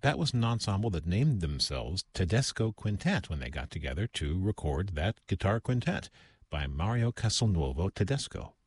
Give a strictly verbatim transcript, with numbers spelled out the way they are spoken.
That was an ensemble that named themselves Tedesco Quintet when they got together to record that guitar quintet by Mario Castelnuovo Tedesco.